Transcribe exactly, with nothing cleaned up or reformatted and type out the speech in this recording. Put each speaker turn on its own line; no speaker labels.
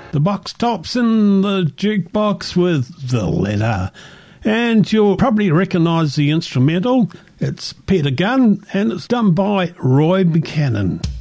The box tops in the jukebox with The Letter. And you'll probably recognise the instrumental. It's Peter Gunn and it's done by Roy Buchanan.